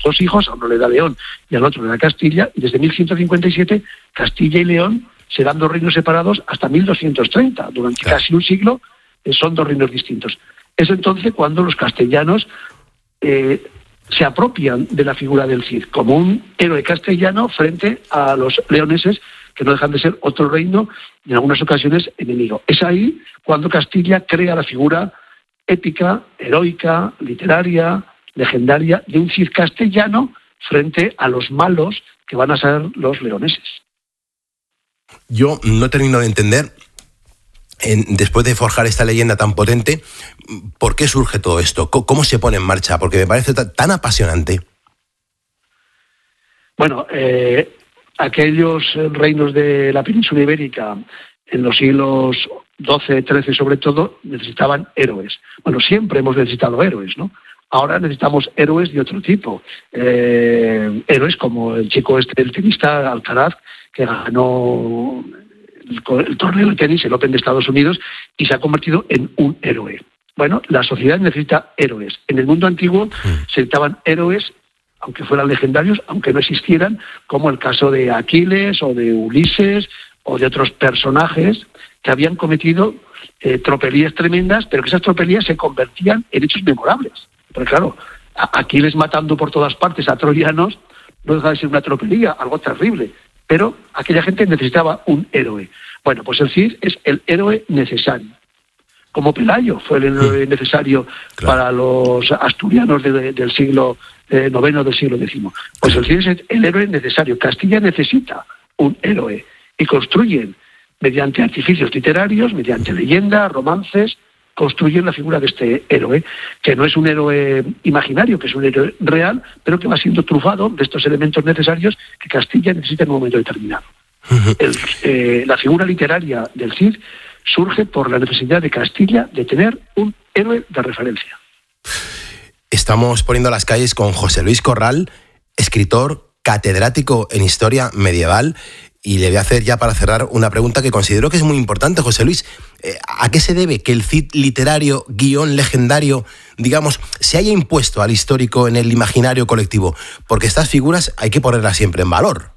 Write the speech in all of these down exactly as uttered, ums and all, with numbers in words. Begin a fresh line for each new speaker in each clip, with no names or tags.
dos hijos, a uno le da León y al otro le da Castilla, y desde mil ciento cincuenta y siete Castilla y León serán dos reinos separados hasta mil doscientos treinta. Durante
claro.
casi un siglo eh, son dos reinos distintos. Es entonces cuando los castellanos eh, se apropian de la figura del Cid como un héroe castellano frente a los leoneses, que no dejan de ser otro reino y en algunas ocasiones enemigo. Es ahí cuando Castilla crea la figura épica, heroica, literaria, legendaria de un Cid castellano frente a los malos que van a ser los leoneses.
Yo no termino de entender, en, después de forjar esta leyenda tan potente, ¿por qué surge todo esto? ¿Cómo, cómo se pone en marcha? Porque me parece t- tan apasionante.
Bueno, eh, aquellos reinos de la península ibérica en los siglos doce, trece sobre todo, necesitaban héroes. Bueno, siempre hemos necesitado héroes, ¿no? Ahora necesitamos héroes de otro tipo. Eh, héroes como el chico este, el tenista Alcaraz, que ganó el, el torneo de tenis, el Open de Estados Unidos, y se ha convertido en un héroe. Bueno, la sociedad necesita héroes. En el mundo antiguo se necesitaban héroes, aunque fueran legendarios, aunque no existieran, como el caso de Aquiles o de Ulises o de otros personajes que habían cometido eh, tropelías tremendas, pero que esas tropelías se convertían en hechos memorables. Porque claro, Aquiles matando por todas partes a troyanos no deja de ser una tropelía, algo terrible, pero aquella gente necesitaba un héroe. Bueno, pues el Cid es el héroe necesario. Como Pelayo fue el héroe necesario claro. para los asturianos de, de, del siglo eh, noveno del siglo décimo. Pues el Cid es el héroe necesario. Castilla necesita un héroe y construyen mediante artificios literarios, mediante leyendas, romances, construyen la figura de este héroe, que no es un héroe imaginario, que es un héroe real, pero que va siendo trufado de estos elementos necesarios que Castilla necesita en un momento determinado. Uh-huh. El, eh, la figura literaria del Cid surge por la necesidad de Castilla de tener un héroe de referencia.
Estamos poniendo las calles con José Luis Corral, escritor, catedrático en historia medieval, y le voy a hacer ya para cerrar una pregunta que considero que es muy importante, José Luis. ¿A qué se debe que el Cid literario, guión legendario, digamos, se haya impuesto al histórico en el imaginario colectivo? Porque estas figuras hay que ponerlas siempre en valor.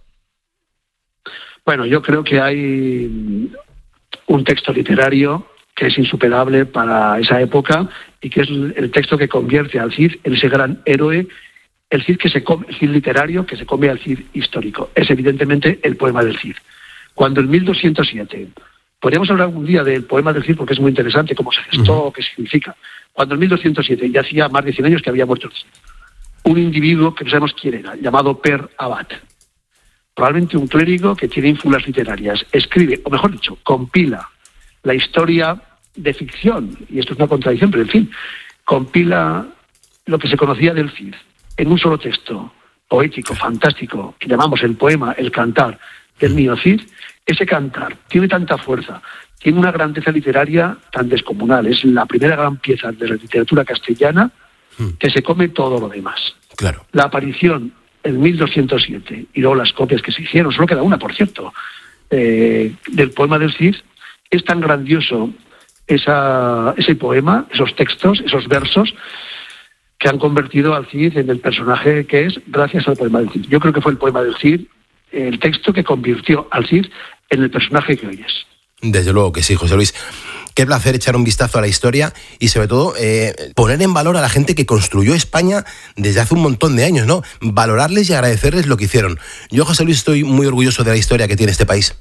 Bueno, yo creo que hay un texto literario que es insuperable para esa época y que es el texto que convierte al Cid en ese gran héroe. El Cid que se come, el Cid literario que se come al Cid histórico. Es evidentemente el poema del Cid. Cuando en mil doscientos siete, podríamos hablar algún día del poema del Cid porque es muy interesante cómo se gestó, uh-huh. qué significa. Cuando en mil doscientos siete, ya hacía más de cien años que había muerto el Cid, un individuo que no sabemos quién era, llamado Per Abad, probablemente un clérigo que tiene ínfulas literarias, escribe, o mejor dicho, compila la historia de ficción, y esto es una contradicción, pero en fin, compila lo que se conocía del Cid en un solo texto poético, fantástico, que llamamos el poema, el cantar del niño Cid. Ese cantar tiene tanta fuerza, tiene una grandeza literaria tan descomunal, es la primera gran pieza de la literatura castellana que se come todo lo demás.
Claro.
La aparición en mil doscientos siete y luego las copias que se hicieron, solo queda una, por cierto, eh, del poema del Cid, es tan grandioso esa, ese poema, esos textos, esos versos, que han convertido al Cid en el personaje que es gracias al poema del Cid. Yo creo que fue el poema del Cid el texto que convirtió al Cid en el personaje que hoy es.
Desde luego que sí, José Luis. Qué placer echar un vistazo a la historia y sobre todo eh, poner en valor a la gente que construyó España desde hace un montón de años, ¿no? Valorarles y agradecerles lo que hicieron. Yo, José Luis, estoy muy orgulloso de la historia que tiene este país.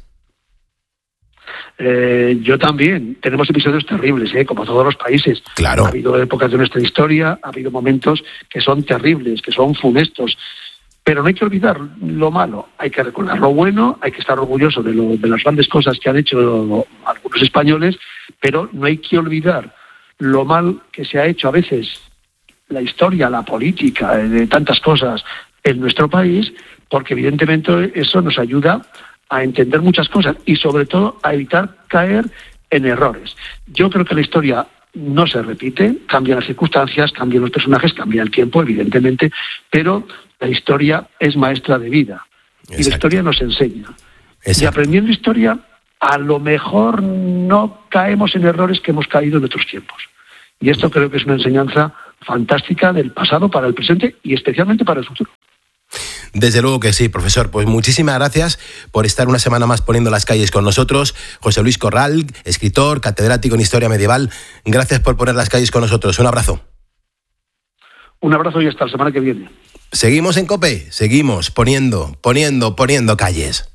Eh, yo también. Tenemos episodios terribles, ¿eh? Como todos los países.
Claro.
Ha habido épocas de nuestra historia, ha habido momentos que son terribles, que son funestos. Pero no hay que olvidar lo malo, hay que recordar lo bueno, hay que estar orgulloso de, lo, de las grandes cosas que han hecho algunos españoles, pero no hay que olvidar lo mal que se ha hecho a veces la historia, la política, de tantas cosas en nuestro país, porque evidentemente eso nos ayuda a entender muchas cosas y sobre todo a evitar caer en errores. Yo creo que la historia no se repite, cambian las circunstancias, cambian los personajes, cambia el tiempo, evidentemente, pero la historia es maestra de vida. Exacto. Y la historia nos enseña. Exacto. Y aprendiendo historia, a lo mejor no caemos en errores que hemos caído en otros tiempos. Y esto creo que es una enseñanza fantástica del pasado para el presente y especialmente para el futuro.
Desde luego que sí, profesor. Pues muchísimas gracias por estar una semana más poniendo las calles con nosotros. José Luis Corral, escritor, catedrático en Historia Medieval. Gracias por poner las calles con nosotros. Un abrazo.
Un abrazo y hasta la semana que viene.
Seguimos en COPE, seguimos poniendo, poniendo, poniendo calles.